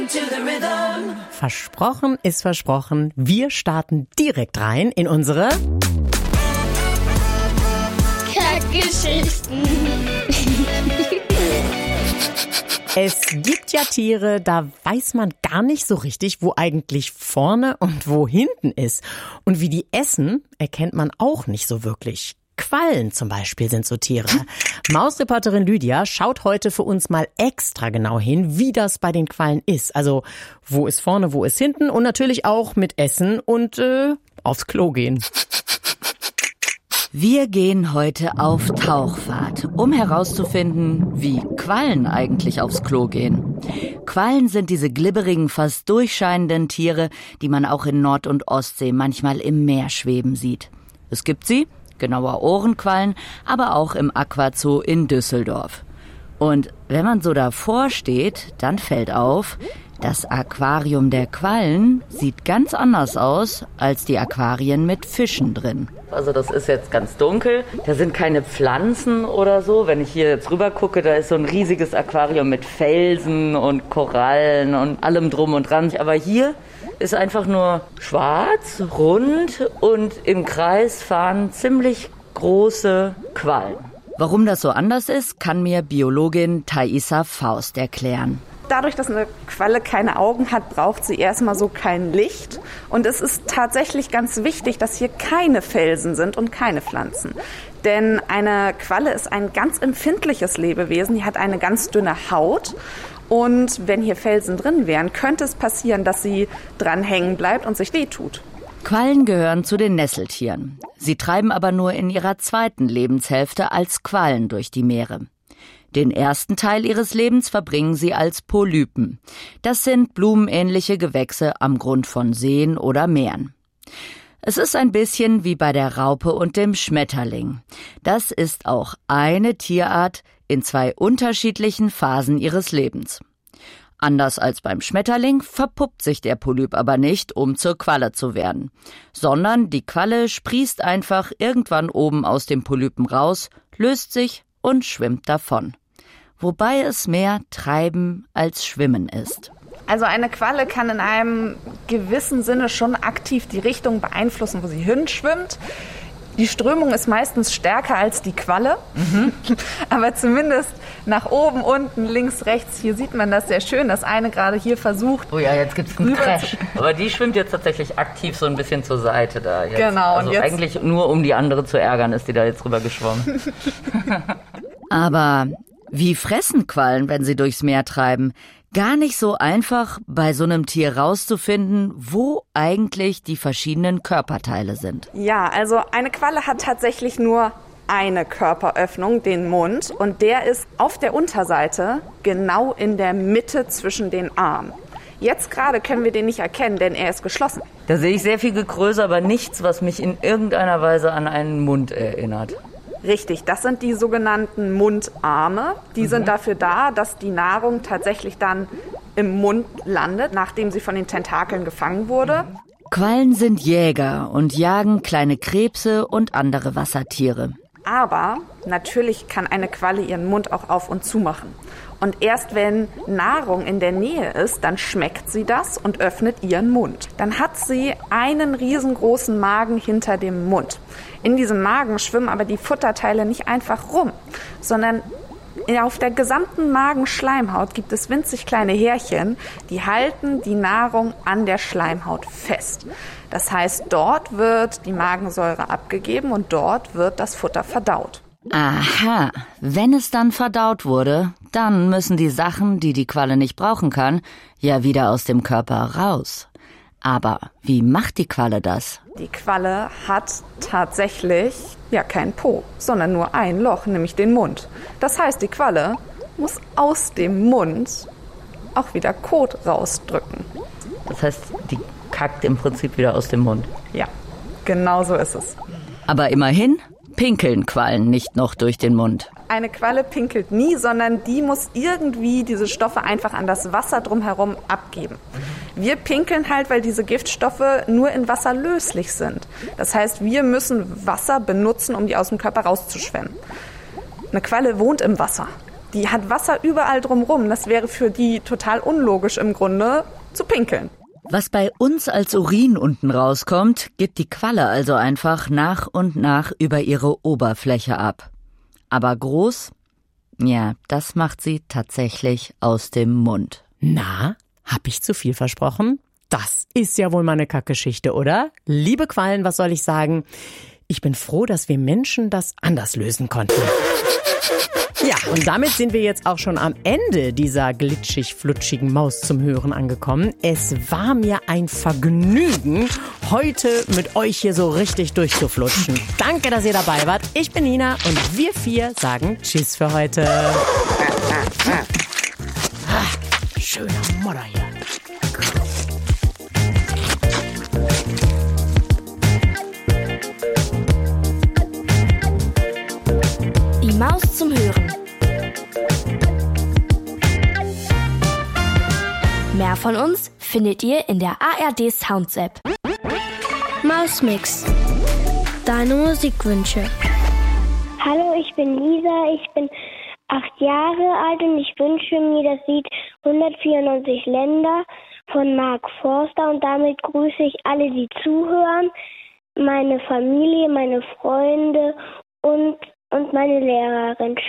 Versprochen ist versprochen. Wir starten direkt rein in unsere Kackgeschichten. Es gibt ja Tiere, da weiß man gar nicht so richtig, wo eigentlich vorne und wo hinten ist. Und wie die essen, erkennt man auch nicht so wirklich. Quallen zum Beispiel sind so Tiere. Mausreporterin Lydia schaut heute für uns mal extra genau hin, wie das bei den Quallen ist. Also wo ist vorne, wo ist hinten und natürlich auch mit Essen und aufs Klo gehen. Wir gehen heute auf Tauchfahrt, um herauszufinden, wie Quallen eigentlich aufs Klo gehen. Quallen sind diese glibberigen, fast durchscheinenden Tiere, die man auch in Nord- und Ostsee manchmal im Meer schweben sieht. Es gibt sie, genauer Ohrenquallen, aber auch im Aquazoo in Düsseldorf. Und wenn man so davor steht, dann fällt auf, das Aquarium der Quallen sieht ganz anders aus als die Aquarien mit Fischen drin. Also das ist jetzt ganz dunkel, da sind keine Pflanzen oder so. Wenn ich hier jetzt rüber gucke, da ist so ein riesiges Aquarium mit Felsen und Korallen und allem drum und dran. Aber hier ist einfach nur schwarz, rund und im Kreis fahren ziemlich große Quallen. Warum das so anders ist, kann mir Biologin Thaisa Faust erklären. Dadurch, dass eine Qualle keine Augen hat, braucht sie erstmal so kein Licht. Und es ist tatsächlich ganz wichtig, dass hier keine Felsen sind und keine Pflanzen. Denn eine Qualle ist ein ganz empfindliches Lebewesen. Die hat eine ganz dünne Haut. Und wenn hier Felsen drin wären, könnte es passieren, dass sie dran hängen bleibt und sich wehtut. Quallen gehören zu den Nesseltieren. Sie treiben aber nur in ihrer zweiten Lebenshälfte als Quallen durch die Meere. Den ersten Teil ihres Lebens verbringen sie als Polypen. Das sind blumenähnliche Gewächse am Grund von Seen oder Meeren. Es ist ein bisschen wie bei der Raupe und dem Schmetterling. Das ist auch eine Tierart in zwei unterschiedlichen Phasen ihres Lebens. Anders als beim Schmetterling verpuppt sich der Polyp aber nicht, um zur Qualle zu werden, sondern die Qualle sprießt einfach irgendwann oben aus dem Polypen raus, löst sich und schwimmt davon. Wobei es mehr Treiben als Schwimmen ist. Also eine Qualle kann in einem gewissen Sinne schon aktiv die Richtung beeinflussen, wo sie hinschwimmt. Die Strömung ist meistens stärker als die Qualle, aber zumindest nach oben, unten, links, rechts, hier sieht man das sehr schön, dass eine gerade hier versucht. Oh ja, jetzt gibt's einen Crash. Aber die schwimmt jetzt tatsächlich aktiv so ein bisschen zur Seite da. Jetzt. Genau. Also und jetzt eigentlich nur, um die andere zu ärgern, ist die da jetzt rüber geschwommen. Aber wie fressen Quallen, wenn sie durchs Meer treiben? Gar nicht so einfach, bei so einem Tier rauszufinden, wo eigentlich die verschiedenen Körperteile sind. Ja, also eine Qualle hat tatsächlich nur eine Körperöffnung, den Mund. Und der ist auf der Unterseite genau in der Mitte zwischen den Armen. Jetzt gerade können wir den nicht erkennen, denn er ist geschlossen. Da sehe ich sehr viel Gekröse, aber nichts, was mich in irgendeiner Weise an einen Mund erinnert. Richtig, das sind die sogenannten Mundarme. Die sind dafür da, dass die Nahrung tatsächlich dann im Mund landet, nachdem sie von den Tentakeln gefangen wurde. Quallen sind Jäger und jagen kleine Krebse und andere Wassertiere. Aber natürlich kann eine Qualle ihren Mund auch auf und zu machen. Und erst wenn Nahrung in der Nähe ist, dann schmeckt sie das und öffnet ihren Mund. Dann hat sie einen riesengroßen Magen hinter dem Mund. In diesem Magen schwimmen aber die Futterteile nicht einfach rum, sondern auf der gesamten Magenschleimhaut gibt es winzig kleine Härchen, die halten die Nahrung an der Schleimhaut fest. Das heißt, dort wird die Magensäure abgegeben und dort wird das Futter verdaut. Aha, wenn es dann verdaut wurde, dann müssen die Sachen, die die Qualle nicht brauchen kann, ja wieder aus dem Körper raus. Aber wie macht die Qualle das? Die Qualle hat tatsächlich kein Po, sondern nur ein Loch, nämlich den Mund. Das heißt, die Qualle muss aus dem Mund auch wieder Kot rausdrücken. Das heißt, die kackt im Prinzip wieder aus dem Mund. Ja, genau so ist es. Aber immerhin pinkeln Quallen nicht noch durch den Mund. Eine Qualle pinkelt nie, sondern die muss irgendwie diese Stoffe einfach an das Wasser drumherum abgeben. Wir pinkeln halt, weil diese Giftstoffe nur in Wasser löslich sind. Das heißt, wir müssen Wasser benutzen, um die aus dem Körper rauszuschwemmen. Eine Qualle wohnt im Wasser. Die hat Wasser überall drumrum. Das wäre für die total unlogisch im Grunde zu pinkeln. Was bei uns als Urin unten rauskommt, gibt die Qualle also einfach nach und nach über ihre Oberfläche ab. Aber groß? Ja, das macht sie tatsächlich aus dem Mund. Na, hab ich zu viel versprochen? Das ist ja wohl mal eine Kackgeschichte, oder? Liebe Quallen, was soll ich sagen? Ich bin froh, dass wir Menschen das anders lösen konnten. Ja, und damit sind wir jetzt auch schon am Ende dieser glitschig-flutschigen Maus zum Hören angekommen. Es war mir ein Vergnügen, heute mit euch hier so richtig durchzuflutschen. Danke, dass ihr dabei wart. Ich bin Nina und wir 4 sagen Tschüss für heute. Schöner Modder hier. Die Maus zum Hören. Mehr von uns findet ihr in der ARD Sounds App. Mausmix. Deine Musikwünsche. Hallo, ich bin Lisa, ich bin 8 Jahre alt und ich wünsche mir das Lied 194 Länder von Mark Forster und damit grüße ich alle, die zuhören, meine Familie, meine Freunde und meine Lehrerin.